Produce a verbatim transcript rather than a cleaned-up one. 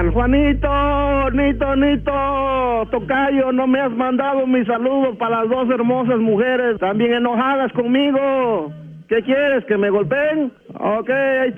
mal. Juanito, Nito, Nito, tocayo, no me has mandado mis saludos para las dos hermosas mujeres, también enojadas conmigo. ¿Qué quieres, que me golpeen? Ok, ahí